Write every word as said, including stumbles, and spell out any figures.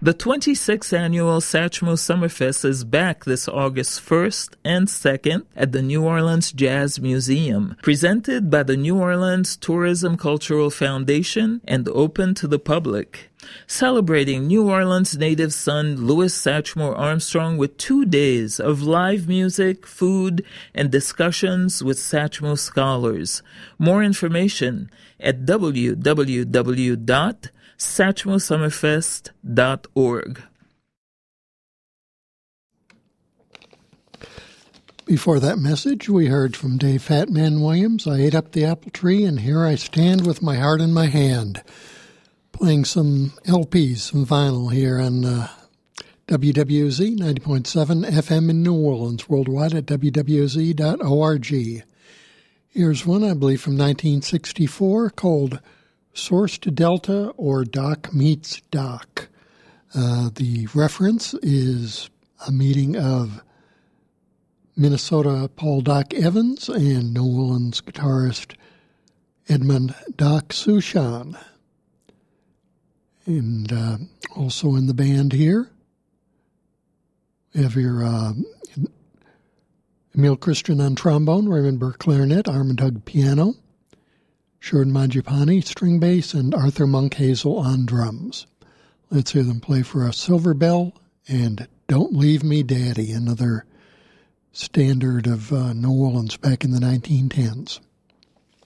The twenty-sixth Annual Satchmo Summerfest is back this August first and second at the New Orleans Jazz Museum, presented by the New Orleans Tourism Cultural Foundation and open to the public. Celebrating New Orleans native son Louis Satchmo Armstrong with two days of live music, food, and discussions with Satchmo scholars. More information at w w w dot satchmo summerfest dot org. Before that message, we heard from Dave Fatman Williams, I Ate Up the Apple Tree, and Here I Stand with My Heart in My Hand. Playing some L Ps, some vinyl here on uh, W W Z ninety point seven F M in New Orleans, worldwide at w w z dot org. Here's one, I believe, from nineteen sixty-four called Source to Delta or Doc Meets Doc. Uh, the reference is a meeting of Minnesota Paul Doc Evans and New Orleans guitarist Edmund Doc Suchan. And uh, also in the band here, we have your uh, Emil Christian on trombone, Raymond Burke clarinet, Armand Hug piano, Shorten Manjapani string bass, and Arthur Monk Hazel on drums. Let's hear them play for us Silver Bell and Don't Leave Me Daddy, another standard of uh, New Orleans back in the nineteen tens.